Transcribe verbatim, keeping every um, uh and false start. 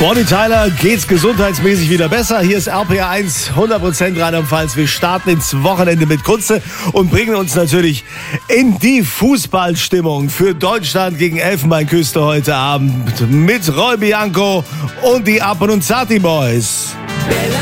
Bonnie Tyler geht's gesundheitsmäßig wieder besser. Hier ist R P R eins, hundert Prozent Rheinland-Pfalz. Wir starten ins Wochenende mit Kunze und bringen uns natürlich in die Fußballstimmung für Deutschland gegen Elfenbeinküste heute Abend mit Roy Bianco und die Appen und Zati Boys.